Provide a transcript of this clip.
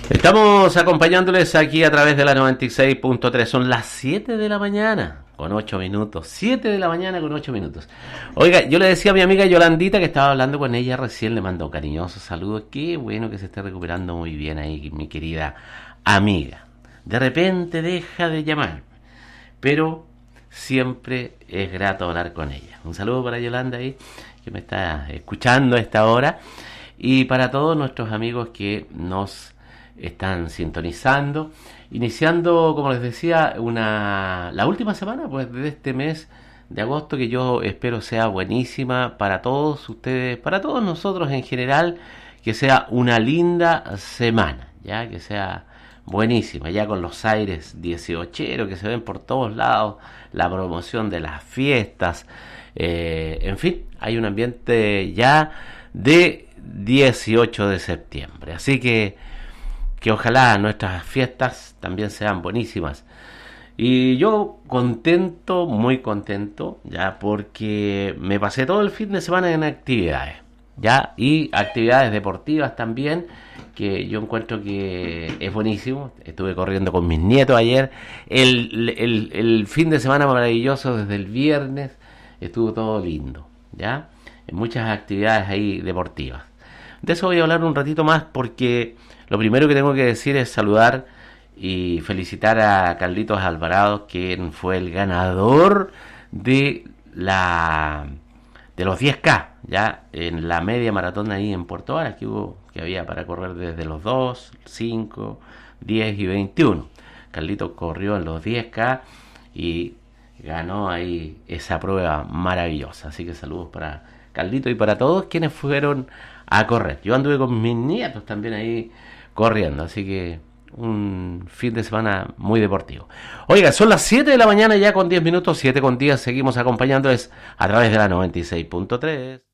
Estamos acompañándoles aquí a través de la 96.3. Son las 7 de la mañana con 8 minutos. 7 de la mañana con 8 minutos. Oiga, yo le decía a mi amiga Yolandita que estaba hablando con ella recién, le mandó cariñosos saludos. Qué bueno que se esté recuperando muy bien ahí, mi querida amiga. De repente deja de llamar, pero siempre es grato hablar con ella. Un saludo para Yolanda ahí, que me está escuchando a esta hora. Y para todos nuestros amigos que nos están sintonizando, iniciando, como les decía, la última semana pues de este mes de agosto, que yo espero sea buenísima para todos ustedes, para todos nosotros en general, que sea una linda semana, ya que sea buenísima, ya con los aires 18 que se ven por todos lados, la promoción de las fiestas, en fin, hay un ambiente ya de 18 de septiembre, así que ojalá nuestras fiestas también sean buenísimas. Y yo contento, muy contento, ya porque me pasé todo el fin de semana en actividades, ya, y actividades deportivas también, que yo encuentro que es buenísimo. Estuve corriendo con mis nietos ayer, el fin de semana maravilloso desde el viernes, estuvo todo lindo, ya, en muchas actividades ahí deportivas. De eso voy a hablar un ratito más porque lo primero que tengo que decir es saludar y felicitar a Carlitos Alvarado, quien fue el ganador de los 10K, ya en la media maratón ahí en Puerto Varas que había para correr desde los 2, 5, 10 y 21. Carlitos corrió en los 10K y ganó ahí esa prueba maravillosa. Así que saludos para Carlitos y para todos quienes fueron a correr. Yo anduve con mis nietos también ahí corriendo, así que un fin de semana muy deportivo. Oiga, son las 7 de la mañana ya con 10 minutos, 7 con 10, seguimos acompañándoles a través de la 96.3.